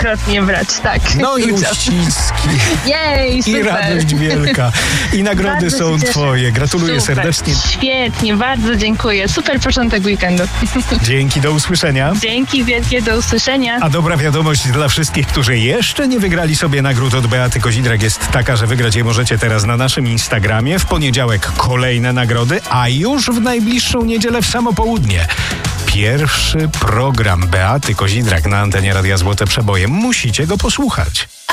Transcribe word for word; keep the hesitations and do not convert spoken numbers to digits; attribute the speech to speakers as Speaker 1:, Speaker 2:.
Speaker 1: dwukrotnie brać, tak.
Speaker 2: No i
Speaker 1: Udział.
Speaker 2: uściski.
Speaker 1: Jej, super.
Speaker 2: I radość wielka. I nagrody
Speaker 1: Bardzo
Speaker 2: są
Speaker 1: się cieszę.
Speaker 2: twoje. Gratuluję
Speaker 1: Super,
Speaker 2: serdecznie.
Speaker 1: Świetnie, bardzo dziękuję. Super początek weekendu.
Speaker 2: Dzięki, do usłyszenia.
Speaker 1: Dzięki wielkie, do usłyszenia.
Speaker 2: A dobra wiadomość dla wszystkich, którzy jeszcze nie wygrali sobie nagród od Beaty Kozidrak jest taka, że wygrać je możecie teraz na naszym Instagramie. W poniedziałek kolejne nagrody, a już w najbliższą niedzielę w samo południe pierwszy program Beaty Kozidrak na antenie Radia Złote Przeboje. Musicie go posłuchać.